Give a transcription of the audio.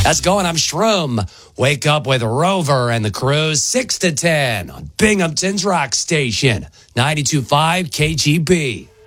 How's it going? I'm Shroom. Wake up with Rover and the crew 6 to 10 on Binghamton's Rock Station, 92.5 KGB.